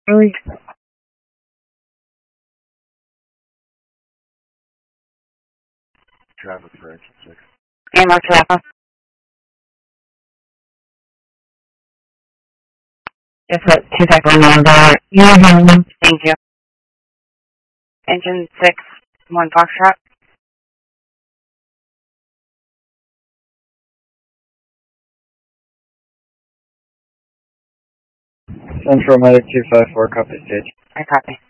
Really? Traffic for exit 6. Ammo traffic. Just what, 251 $1. Thank you. Engine 6, 1 Foxtrot. Central Medic 254, copy stage. I copy.